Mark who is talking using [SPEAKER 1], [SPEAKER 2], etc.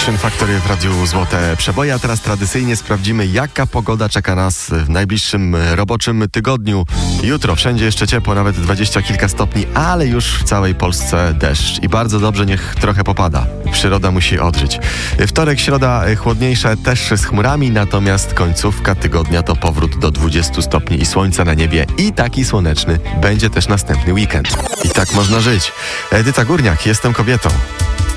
[SPEAKER 1] Action Factory w Radiu Złote Przeboje. A teraz tradycyjnie sprawdzimy, jaka pogoda czeka nas w najbliższym roboczym tygodniu. Jutro wszędzie jeszcze ciepło, nawet 20 kilka stopni, ale już w całej Polsce deszcz. I bardzo dobrze, niech trochę popada. Przyroda musi odżyć. Wtorek, środa chłodniejsze, też z chmurami, natomiast końcówka tygodnia to powrót do 20 stopni i słońca na niebie. I taki słoneczny będzie też następny weekend. I tak można żyć. Edyta Górniak, jestem kobietą.